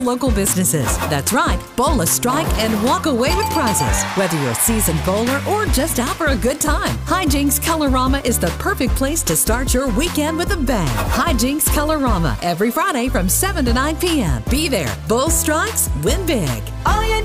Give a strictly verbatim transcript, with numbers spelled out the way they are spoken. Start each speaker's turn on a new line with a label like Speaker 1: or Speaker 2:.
Speaker 1: local businesses. That's right, bowl a strike and walk away with prizes. Whether you're a seasoned bowler or just out for a good time, Hijinks Colorama is the perfect place to start your weekend with a bang. Hijinks Colorama, every Friday from seven to nine p m Be there. Bowl strikes, win big. All you